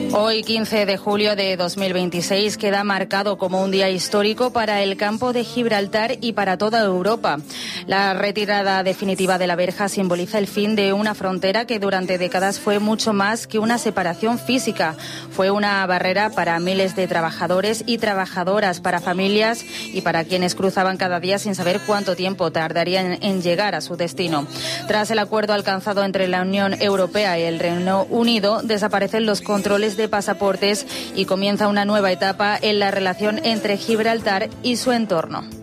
Hoy, 15 de julio de 2026, queda marcado como un día histórico para el campo de Gibraltar y para toda Europa. La retirada definitiva de la verja simboliza el fin de una frontera que durante décadas fue mucho más que una separación física. Fue una barrera para miles de trabajadores y trabajadoras, para familias y para quienes cruzaban cada día sin saber cuánto tiempo tardarían en llegar a su destino. Tras el acuerdo alcanzado entre la Unión Europea y el Reino Unido, desaparecen los controles de pasaportes y comienza una nueva etapa en la relación entre Gibraltar y su entorno.